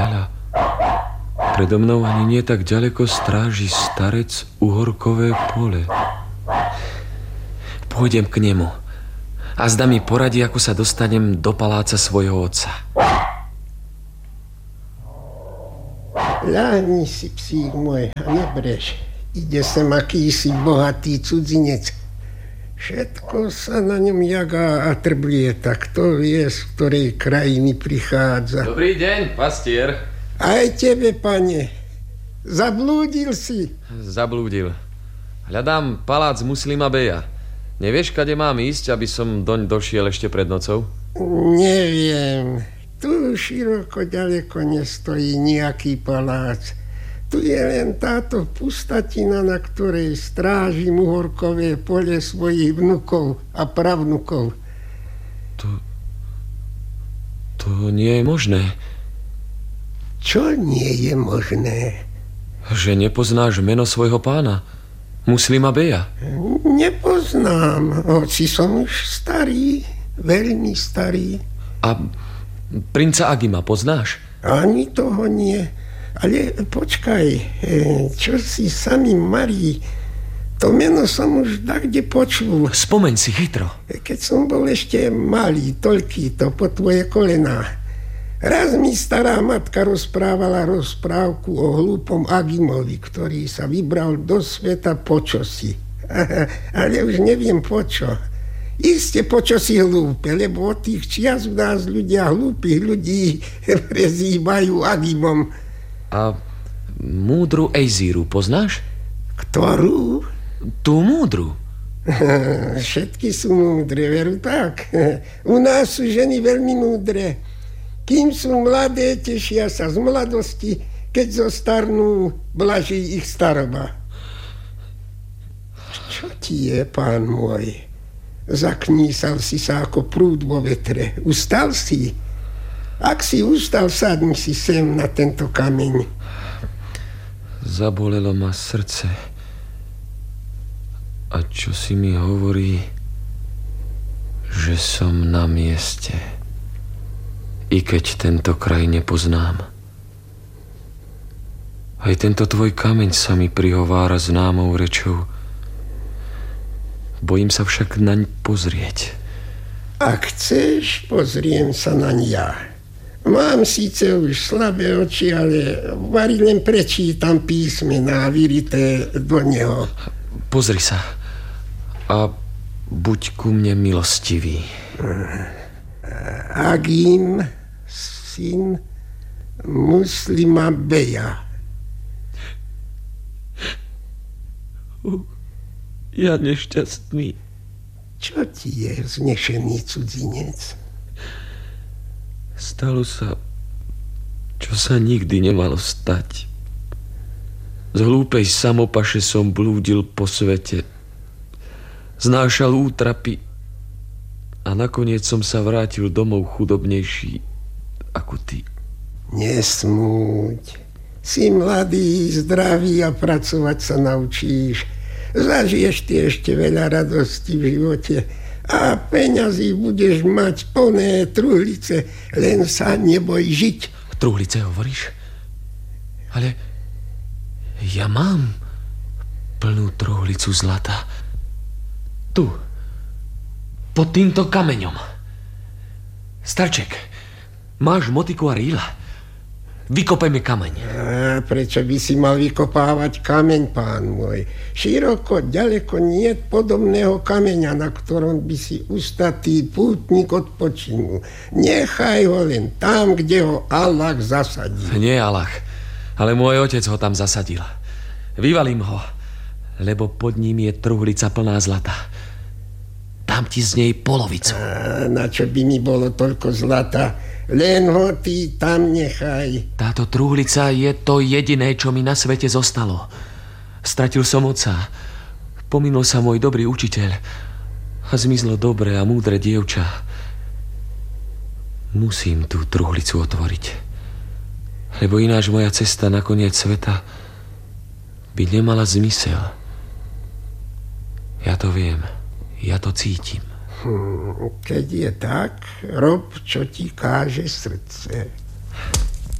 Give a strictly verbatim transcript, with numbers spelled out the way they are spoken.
veľa. Predo mnou ani nie tak ďaleko stráži starec uhorkové pole. Pôjdem k nemu a zda mi poradí, ako sa dostanem do paláca svojho otca. Ľahni si, psík môj, a nebrež. Ide sem akýsi bohatý cudzinec. Všetko sa na ňom jagá a trblie, tak to vie, z ktorej krajiny prichádza. Dobrý deň, pastier. Aj tebe, pane. Zablúdil si? Zablúdil. Hľadám palác Muslima Beja. Nevieš, kade mám ísť, aby som doň došiel ešte pred nocou? Neviem. Tu široko ďaleko nestojí nejaký palác. Tu je len táto pustatina, na ktorej stráži uhorkové pole svojich vnukov a pravnukov. To... To nie je možné. Čo nie je možné? Že nepoznáš meno svojho pána, Muslima Beja? Nepoznám, hoci som už starý, veľmi starý. A princa Agima poznáš? Ani toho nie. Ale počkaj, čo si sami marí, to meno som už dakde počul. Spomeň si chytro. Keď som bol ešte malý, toľký to po tvoje kolená. Raz mi stará matka rozprávala rozprávku o hlúpom Agimovi, ktorý sa vybral do sveta po čosi. Ale už neviem po čo. Iste po čosi hlúpe, lebo od tých čias u nás ľudia hlúpych ľudí prezývajú Agimom. A múdru Ejzíru poznáš? Ktorú? Tú múdru. Všetky sú múdre, veru tak. U nás sú ženy veľmi múdre. Kým sú mladé, tešia sa z mladosti, keď zostarnú, blaží ich staroba. Čo ti je, pán môj? Zaknísal si sa ako prúd vo vetre. Ustal si? Ak si ustal, sadni si sem na tento kameň. Zabolelo ma srdce. A čo si mi hovorí, že som na mieste. I keď tento kraj nepoznám. Aj tento tvoj kameň sa mi prihovára známou rečou. Bojím sa však naň pozrieť. Ak chceš, pozriem sa naň ja. Mám síce už slabé oči, ale vari len prečítam písmená vyrité do neho. Pozri sa a buď ku mne milostivý. Agim, syn Muslima Beja. Uh, ja nešťastný. Čo ti je, vznešený cudzinec? Stalo sa, čo sa nikdy nemalo stať. Z hlúpej samopaše som blúdil po svete. Znášal útrapy a nakoniec som sa vrátil domov chudobnejší ako ty. Nesmúď. Si mladý, zdravý a pracovať sa naučíš. Zažiješ ty ešte veľa radosti v živote a peňazí budeš mať plné truhlice, len sa neboj žiť. Truhlice hovoríš? Ale ja mám plnú truhlicu zlata. Tu, pod týmto kameňom. Starček, máš motiku a rýla? Vykopajme kameň. A prečo by si mal vykopávať kameň, pán môj? Široko, ďaleko nie podobného kameňa, na ktorom by si ustatý pútnik odpočinul. Nechaj ho len tam, kde ho Allah zasadil. Nie Allah, ale môj otec ho tam zasadil. Vyvalím ho, lebo pod ním je truhlica plná zlata. Dám ti z nej polovicu. A na čo by mi bolo toľko zlata? Len ho ty tam nechaj. Táto truhlica je to jediné, čo mi na svete zostalo. Stratil som otca. Pominul sa môj dobrý učiteľ. A zmizlo dobré a múdre dievča. Musím tú truhlicu otvoriť. Lebo ináč moja cesta na koniec sveta by nemala zmysel. Ja to viem. Ja to cítim. Hm, keď je tak, rob, čo ti káže srdce.